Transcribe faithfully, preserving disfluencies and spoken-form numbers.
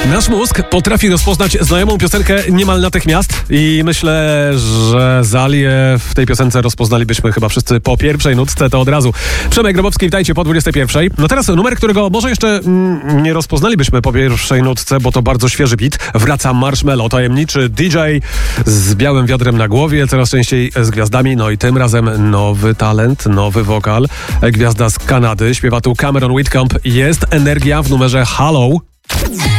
Nasz mózg potrafi rozpoznać znajomą piosenkę niemal natychmiast i myślę, że Zalię w tej piosence rozpoznalibyśmy chyba wszyscy po pierwszej nutce, to od razu. Przemek Grabowski, witajcie po dwudziestej pierwszej. No teraz numer, którego może jeszcze mm, nie rozpoznalibyśmy po pierwszej nutce, bo to bardzo świeży beat. Wraca Marshmello, tajemniczy D J z białym wiadrem na głowie, coraz częściej z gwiazdami, no i tym razem nowy talent, nowy wokal. Gwiazda z Kanady, śpiewa tu Cameron Whitcomb. Jest energia w numerze Hello.